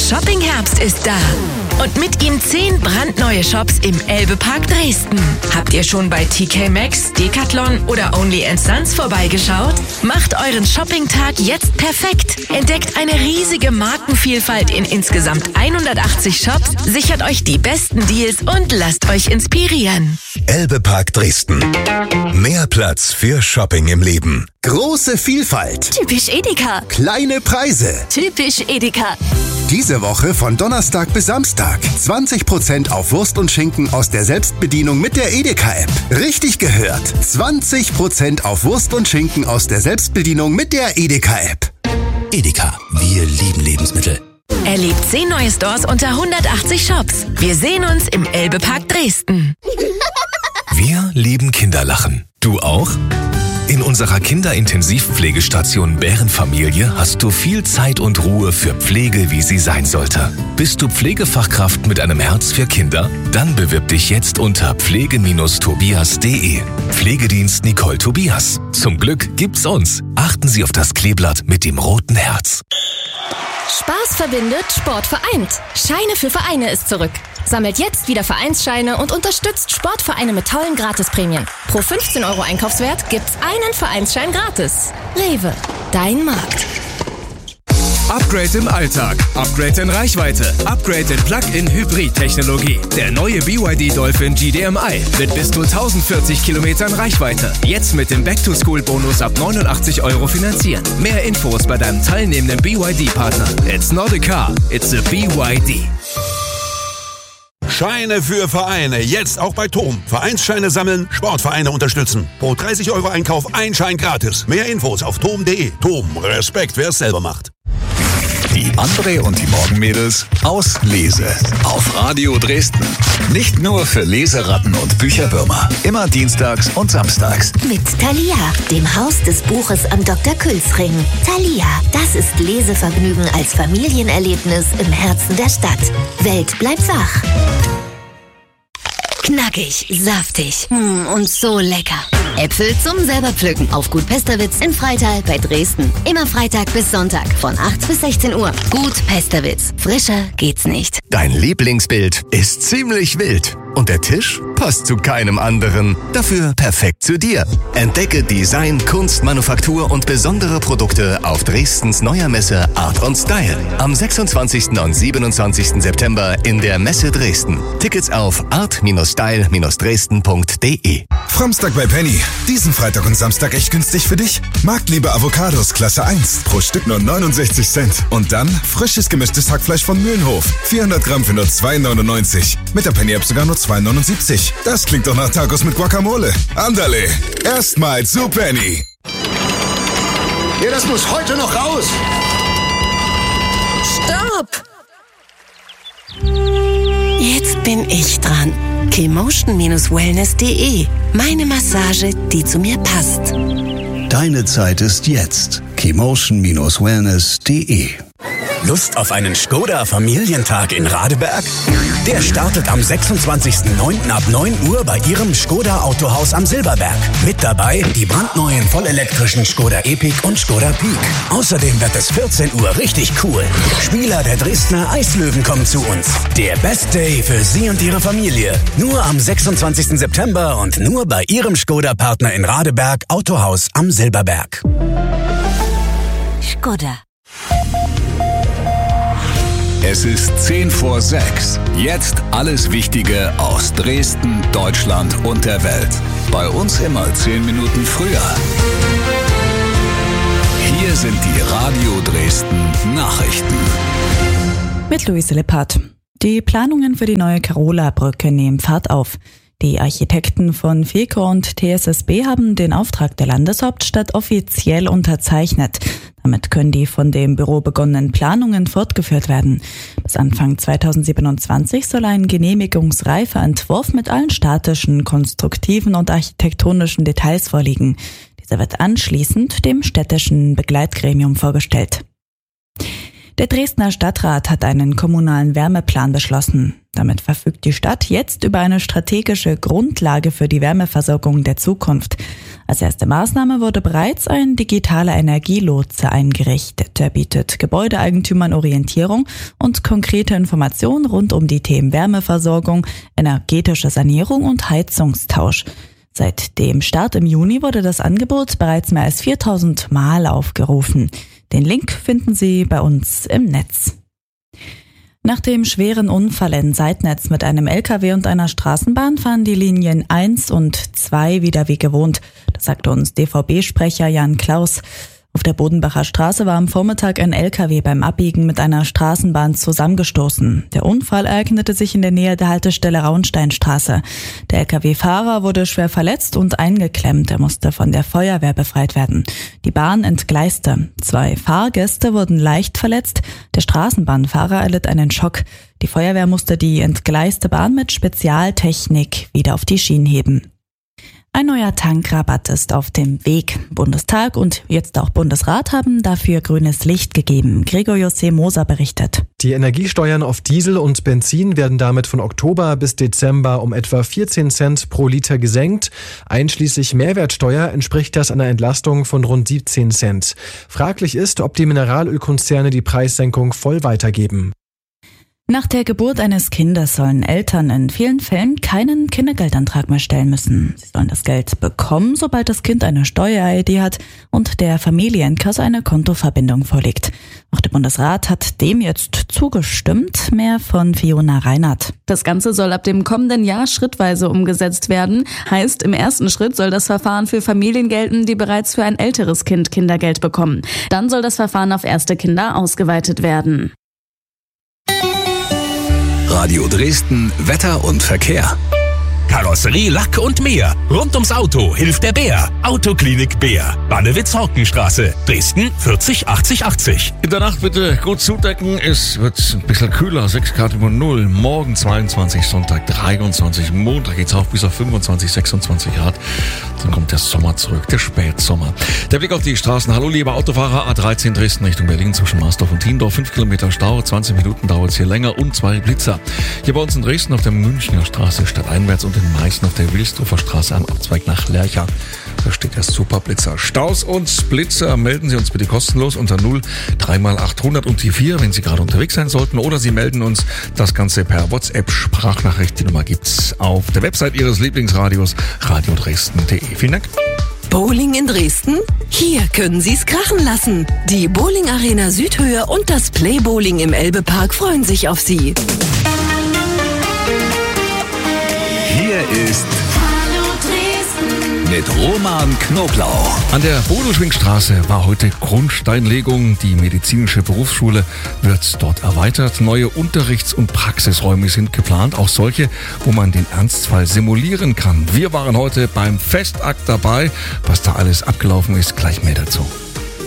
Shopping-Herbst ist da. Und mit ihm 10 brandneue Shops im Elbe-Park Dresden. Habt ihr schon bei TK Maxx, Decathlon oder Only & Sons vorbeigeschaut? Macht euren Shopping-Tag jetzt perfekt. Entdeckt eine riesige Markenvielfalt in insgesamt 180 Shops, sichert euch die besten Deals und lasst euch inspirieren. Elbe-Park Dresden. Mehr Platz für Shopping im Leben. Große Vielfalt. Typisch Edeka. Kleine Preise. Typisch Edeka. Diese Woche von Donnerstag bis Samstag 20% auf Wurst und Schinken aus der Selbstbedienung mit der Edeka-App. Richtig gehört. 20% auf Wurst und Schinken aus der Selbstbedienung mit der Edeka-App. Edeka, wir lieben Lebensmittel. Erlebt 10 neue Stores unter 180 Shops. Wir sehen uns im Elbe-Park Dresden. Wir lieben Kinderlachen. Du auch? In unserer Kinderintensivpflegestation Bärenfamilie hast du viel Zeit und Ruhe für Pflege, wie sie sein sollte. Bist du Pflegefachkraft mit einem Herz für Kinder? Dann bewirb dich jetzt unter pflege-tobias.de. Pflegedienst Nicole Tobias. Zum Glück gibt's uns. Achten Sie auf das Kleeblatt mit dem roten Herz. Spaß verbindet, Sport vereint. Scheine für Vereine ist zurück. Sammelt jetzt wieder Vereinsscheine und unterstützt Sportvereine mit tollen Gratisprämien. Pro 15 € Einkaufswert gibt's einen Vereinsschein gratis. Rewe, dein Markt. Upgrade im Alltag, Upgrade in Reichweite, Upgrade in Plug-in-Hybrid-Technologie. Der neue BYD Dolphin GDMI mit bis zu 1040 Kilometern Reichweite. Jetzt mit dem Back-to-School-Bonus ab 89 € finanzieren. Mehr Infos bei deinem teilnehmenden BYD-Partner. It's not a car, it's a BYD. Scheine für Vereine, jetzt auch bei TOM. Vereinsscheine sammeln, Sportvereine unterstützen. Pro 30 € Einkauf ein Schein gratis. Mehr Infos auf tom.de. TOM, Respekt, wer es selber macht. Die André und die Morgenmädels aus Lese auf Radio Dresden. Nicht nur für Leseratten und Bücherwürmer. Immer dienstags und samstags. Mit Thalia, dem Haus des Buches am Dr. Külsring. Thalia, das ist Lesevergnügen als Familienerlebnis im Herzen der Stadt. Welt bleibt wach. Knackig, saftig und so lecker. Äpfel zum selber pflücken auf Gut Pesterwitz in Freital bei Dresden. Immer Freitag bis Sonntag von 8 bis 16 Uhr. Gut Pesterwitz. Frischer geht's nicht. Dein Lieblingsbild ist ziemlich wild. Und der Tisch passt zu keinem anderen. Dafür perfekt zu dir. Entdecke Design, Kunst, Manufaktur und besondere Produkte auf Dresdens neuer Messe Art & Style. Am 26. und 27. September in der Messe Dresden. Tickets auf art-style-dresden.de. Framstag bei Penny. Diesen Freitag und Samstag echt günstig für dich. Marktliebe Avocados Klasse 1. Pro Stück nur 69 Cent. Und dann frisches gemischtes Hackfleisch von Mühlenhof. 400 Gramm für nur 2,99. Mit der Penny-App sogar nur 2,79. Das klingt doch nach Tacos mit Guacamole. Andale, erstmal zu Penny. Ja, das muss heute noch raus. Stopp! Jetzt bin ich dran. Kemotion-wellness.de. Meine Massage, die zu mir passt. Deine Zeit ist jetzt. Kemotion-wellness.de. Lust auf einen Skoda Familientag in Radeberg? Der startet am 26.09. ab 9 Uhr bei Ihrem Skoda Autohaus am Silberberg. Mit dabei die brandneuen vollelektrischen Skoda Epic und Skoda Peak. Außerdem wird es 14 Uhr richtig cool. Spieler der Dresdner Eislöwen kommen zu uns. Der Best Day für Sie und Ihre Familie. Nur am 26. September und nur bei Ihrem Skoda-Partner in Radeberg Autohaus am Silberberg. Skoda. Es ist 5:10. Jetzt alles Wichtige aus Dresden, Deutschland und der Welt. Bei uns immer 10 Minuten früher. Hier sind die Radio Dresden Nachrichten. Mit Luise Lippert. Die Planungen für die neue Carola-Brücke nehmen Fahrt auf. Die Architekten von FECO und TSSB haben den Auftrag der Landeshauptstadt offiziell unterzeichnet. Damit können die von dem Büro begonnenen Planungen fortgeführt werden. Bis Anfang 2027 soll ein genehmigungsreifer Entwurf mit allen statischen, konstruktiven und architektonischen Details vorliegen. Dieser wird anschließend dem städtischen Begleitgremium vorgestellt. Der Dresdner Stadtrat hat einen kommunalen Wärmeplan beschlossen. Damit verfügt die Stadt jetzt über eine strategische Grundlage für die Wärmeversorgung der Zukunft. Als erste Maßnahme wurde bereits ein digitaler Energielotse eingerichtet. Der bietet Gebäudeeigentümern Orientierung und konkrete Informationen rund um die Themen Wärmeversorgung, energetische Sanierung und Heizungstausch. Seit dem Start im Juni wurde das Angebot bereits mehr als 4000 Mal aufgerufen. Den Link finden Sie bei uns im Netz. Nach dem schweren Unfall in Seidnitz mit einem LKW und einer Straßenbahn fahren die Linien 1 und 2 wieder wie gewohnt. Das sagte uns DVB-Sprecher Jan Klaus. Auf der Bodenbacher Straße war am Vormittag ein LKW beim Abbiegen mit einer Straßenbahn zusammengestoßen. Der Unfall ereignete sich in der Nähe der Haltestelle Raunsteinstraße. Der LKW-Fahrer wurde schwer verletzt und eingeklemmt. Er musste von der Feuerwehr befreit werden. Die Bahn entgleiste. 2 Fahrgäste wurden leicht verletzt. Der Straßenbahnfahrer erlitt einen Schock. Die Feuerwehr musste die entgleiste Bahn mit Spezialtechnik wieder auf die Schienen heben. Ein neuer Tankrabatt ist auf dem Weg. Bundestag und jetzt auch Bundesrat haben dafür grünes Licht gegeben. Gregor José Moser berichtet. Die Energiesteuern auf Diesel und Benzin werden damit von Oktober bis Dezember um etwa 14 Cent pro Liter gesenkt. Einschließlich Mehrwertsteuer entspricht das einer Entlastung von rund 17 Cent. Fraglich ist, ob die Mineralölkonzerne die Preissenkung voll weitergeben. Nach der Geburt eines Kindes sollen Eltern in vielen Fällen keinen Kindergeldantrag mehr stellen müssen. Sie sollen das Geld bekommen, sobald das Kind eine Steuer-ID hat und der Familienkasse eine Kontoverbindung vorliegt. Auch der Bundesrat hat dem jetzt zugestimmt. Mehr von Fiona Reinhardt. Das Ganze soll ab dem kommenden Jahr schrittweise umgesetzt werden. Heißt, im ersten Schritt soll das Verfahren für Familien gelten, die bereits für ein älteres Kind Kindergeld bekommen. Dann soll das Verfahren auf erste Kinder ausgeweitet werden. Radio Dresden, Wetter und Verkehr. Karosserie, Lack und mehr. Rund ums Auto hilft der Bär. Autoklinik Bär. Bannewitz-Horkenstraße. Dresden 40 80 80. In der Nacht bitte gut zudecken. Es wird ein bisschen kühler. 6 Grad über 0. Morgen 22, Sonntag 23. Montag geht's auch bis auf 25, 26 Grad. Dann kommt der Sommer zurück, der Spätsommer. Der Blick auf die Straßen. Hallo, liebe Autofahrer. A13 Dresden Richtung Berlin zwischen Marsdorf und Tiendorf. 5 Kilometer Stau, 20 Minuten dauert es hier länger und 2 Blitzer. Hier bei uns in Dresden auf der Münchner Straße stadteinwärts und in Meißen auf der Wilsdorfer Straße am Abzweig nach Lercha. Da steht der Superblitzer. Staus und Blitzer melden Sie uns bitte kostenlos unter 03x800 und die 4, wenn Sie gerade unterwegs sein sollten. Oder Sie melden uns das Ganze per WhatsApp-Sprachnachricht. Die Nummer gibt's auf der Website Ihres Lieblingsradios, radiodresden.de. Vielen Dank. Bowling in Dresden? Hier können Sie es krachen lassen. Die Bowling Arena Südhöhe und das Play Bowling im Elbepark freuen sich auf Sie. Hier ist mit Roman Knoblauch. An der Bodelschwingstraße war heute Grundsteinlegung. Die medizinische Berufsschule wird dort erweitert. Neue Unterrichts- und Praxisräume sind geplant, auch solche, wo man den Ernstfall simulieren kann. Wir waren heute beim Festakt dabei. Was da alles abgelaufen ist, gleich mehr dazu.